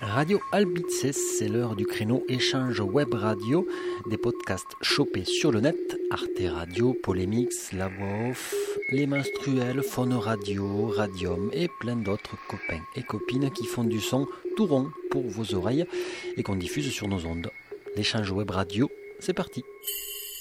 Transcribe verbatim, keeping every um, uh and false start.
Radio Albices, c'est l'heure du créneau échange web radio, des podcasts chopés sur le net, Arte Radio, Polémix, La Voix Off, Les Menstruels, Faune Radio, Radium et plein d'autres copains et copines qui font du son tout rond pour vos oreilles et qu'on diffuse sur nos ondes. L'échange web radio, c'est parti.